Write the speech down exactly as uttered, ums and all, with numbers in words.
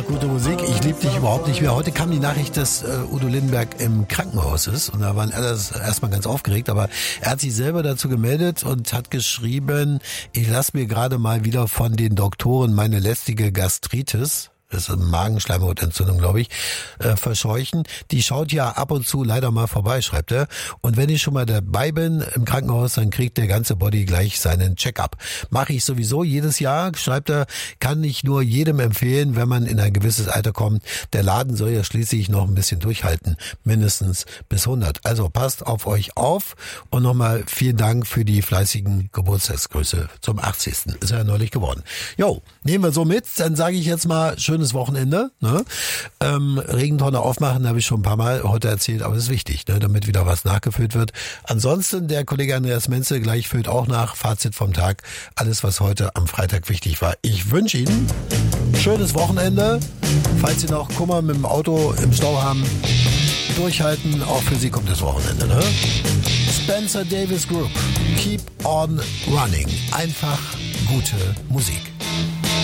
gute Musik. Ich liebe dich überhaupt nicht mehr. Heute kam die Nachricht, dass äh, Udo Lindenberg im Krankenhaus ist. Und da waren alle erstmal ganz aufgeregt. Aber er hat sich selber dazu gemeldet und hat geschrieben, ich lasse mir gerade mal wieder von den Doktoren meine lästige Gastritis, das ist eine Magenschleimhautentzündung, glaube ich, äh, verscheuchen. Die schaut ja ab und zu leider mal vorbei, schreibt er. Und wenn ich schon mal dabei bin im Krankenhaus, dann kriegt der ganze Body gleich seinen Check-up. Mache ich sowieso jedes Jahr, schreibt er, kann ich nur jedem empfehlen, wenn man in ein gewisses Alter kommt. Der Laden soll ja schließlich noch ein bisschen durchhalten, mindestens bis hundert. Also passt auf euch auf und nochmal vielen Dank für die fleißigen Geburtstagsgrüße zum achtzigsten Ist ja neulich geworden. Jo, nehmen wir so mit, dann sage ich jetzt mal schönes Wochenende. Ne? Ähm, Regentonne aufmachen, habe ich schon ein paar Mal heute erzählt, aber das ist wichtig, ne? Damit wieder was nachgefüllt wird. Ansonsten, der Kollege Andreas Menzel gleich füllt auch nach. Fazit vom Tag, alles was heute am Freitag wichtig war. Ich wünsche Ihnen ein schönes Wochenende. Falls Sie noch Kummer mit dem Auto im Stau haben, durchhalten, auch für Sie kommt das Wochenende. Ne? Spencer Davis Group, Keep on Running. Einfach gute Musik.